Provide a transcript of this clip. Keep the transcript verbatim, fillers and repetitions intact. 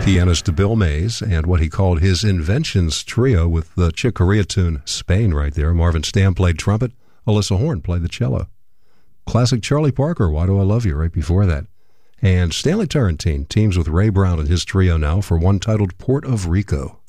pianist Bill Mays and what he called his Inventions Trio with the Chick Corea tune Spain right there. Marvin Stam played trumpet. Alyssa Horn played the cello. Classic Charlie Parker, Why Do I Love You, right before that. And Stanley Turrentine teams with Ray Brown and his trio now for one titled Port of Rico.